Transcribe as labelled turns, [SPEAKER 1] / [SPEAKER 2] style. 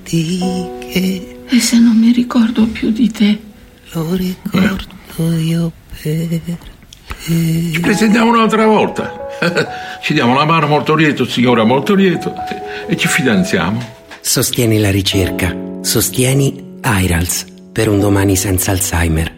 [SPEAKER 1] di che.
[SPEAKER 2] E se non mi ricordo più di te?
[SPEAKER 1] Lo ricordo io per te.
[SPEAKER 3] Ci presentiamo un'altra volta. Ci diamo la mano molto lieto, signora molto lieto, e ci fidanziamo.
[SPEAKER 1] Sostieni la ricerca. Sostieni AIRALS per un domani senza Alzheimer.